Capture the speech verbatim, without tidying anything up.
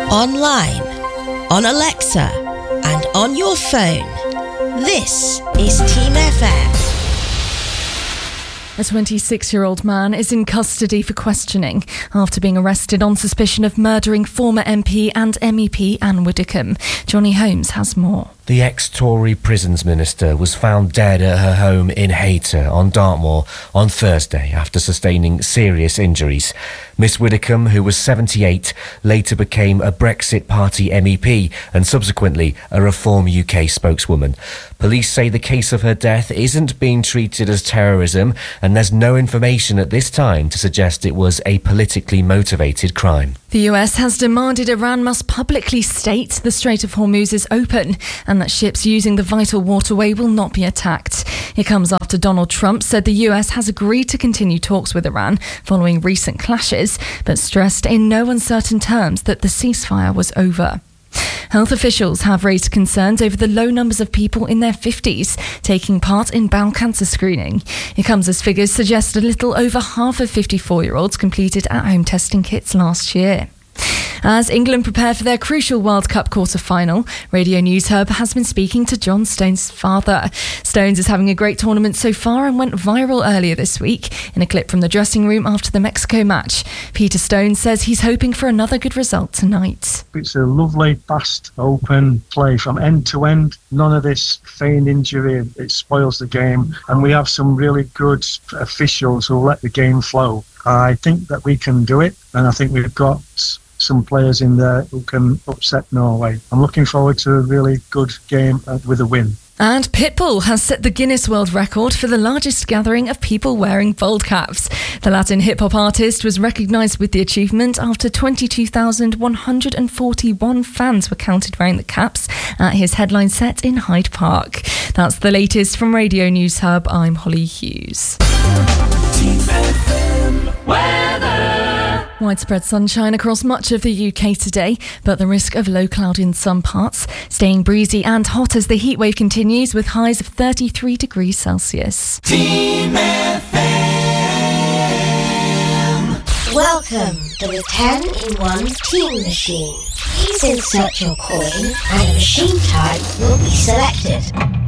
online, on Alexa, and on your phone. This is Team F M. A twenty-six-year-old man is in custody for questioning after being arrested on suspicion of murdering former M P and M E P Anne Widdecombe. Johnny Holmes has more. The ex-Tory prisons minister was found dead at her home in Hayter on Dartmoor on Thursday after sustaining serious injuries. Miss Widdecombe, who was seventy-eight, later became a Brexit Party M E P and subsequently a Reform U K spokeswoman. Police say the case of her death isn't being treated as terrorism, and there's no information at this time to suggest it was a politically motivated crime. The U S has demanded Iran must publicly state the Strait of Hormuz is open and that ships using the vital waterway will not be attacked. It comes after Donald Trump said the U S has agreed to continue talks with Iran following recent clashes, but stressed in no uncertain terms that the ceasefire was over. Health officials have raised concerns over the low numbers of people in their fifties taking part in bowel cancer screening. It comes as figures suggest a little over half of fifty-four-year-olds completed at-home testing kits last year. As England prepare for their crucial World Cup quarter-final, Radio News Hub has been speaking to John Stones' father. Stones is having a great tournament so far and went viral earlier this week in a clip from the dressing room after the Mexico match. Peter Stones says he's hoping for another good result tonight. It's a lovely, fast, open play from end to end. None of this feigned injury, it spoils the game. And we have some really good officials who let the game flow. I think that we can do it, and I think we've got some players in there who can upset Norway. I'm looking forward to a really good game with a win. And Pitbull has set the Guinness World Record for the largest gathering of people wearing bald caps. The Latin hip-hop artist was recognised with the achievement after twenty-two thousand one hundred forty-one fans were counted wearing the caps at his headline set in Hyde Park. That's the latest from Radio News Hub. I'm Holly Hughes. Team F M weather. Widespread sunshine across much of the U K today, but the risk of low cloud in some parts. Staying breezy and hot as the heatwave continues with highs of thirty-three degrees Celsius. Team F M. Welcome to the ten in one Team Machine. Please insert your coin and a machine type will be selected.